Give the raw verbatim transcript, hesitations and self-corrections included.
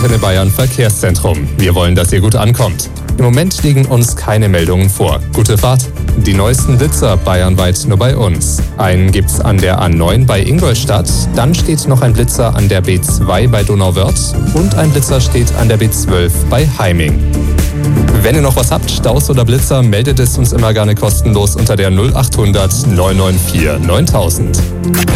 Antenne Bayern Verkehrszentrum. Wir wollen, dass ihr gut ankommt. Im Moment liegen uns keine Meldungen vor. Gute Fahrt. Die neuesten Blitzer bayernweit nur bei uns. Einen gibt's an der A neun bei Ingolstadt, dann steht noch ein Blitzer an der B zwei bei Donauwörth und ein Blitzer steht an der B zwölf bei Heiming. Wenn ihr noch was habt, Staus oder Blitzer, meldet es uns immer gerne kostenlos unter der null acht hundert neun neun vier neuntausend.